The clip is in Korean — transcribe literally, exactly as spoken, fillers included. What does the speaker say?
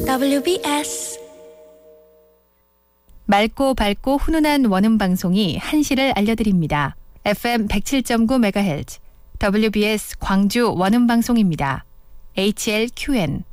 더블유비에스 맑고 밝고 훈훈한 원음 방송이 한시를 알려드립니다. 에프엠 백칠 점 구 메가헤르츠 더블유비에스 광주 원음 방송입니다. 에이치엘큐엔